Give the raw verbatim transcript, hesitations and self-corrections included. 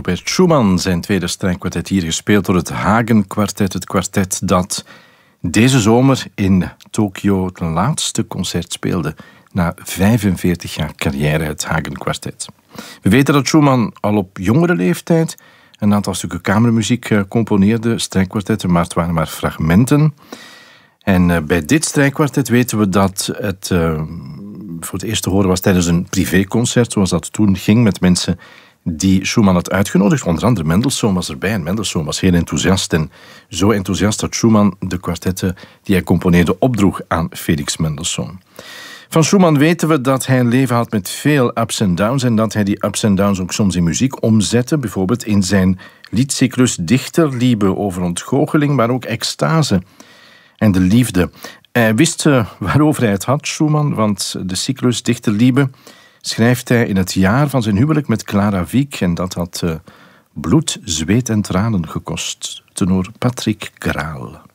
Robert Schumann, zijn tweede strijkkwartet, hier gespeeld door het Hagen Kwartet. Het kwartet dat deze zomer in Tokio het laatste concert speelde na vijfenveertig jaar carrière, het Hagen Kwartet. We weten dat Schumann al op jongere leeftijd een aantal stukken kamermuziek componeerde, strijkkwartetten, maar het waren maar fragmenten. En uh, bij dit strijkkwartet weten we dat het uh, voor het eerst te horen was tijdens een privéconcert, zoals dat toen ging met mensen die Schumann had uitgenodigd. Onder andere Mendelssohn was erbij en Mendelssohn was heel enthousiast. En zo enthousiast dat Schumann de kwartetten die hij componeerde opdroeg aan Felix Mendelssohn. Van Schumann weten we dat hij een leven had met veel ups en downs en dat hij die ups en downs ook soms in muziek omzette. Bijvoorbeeld in zijn liedcyclus Dichterliebe over ontgoocheling, maar ook extase en de liefde. Hij wist uh, waarover hij het had, Schumann, want de cyclus Dichterliebe schrijft hij in het jaar van zijn huwelijk met Clara Wieck en dat had uh, bloed, zweet en tranen gekost. Tenor Patrick Graal.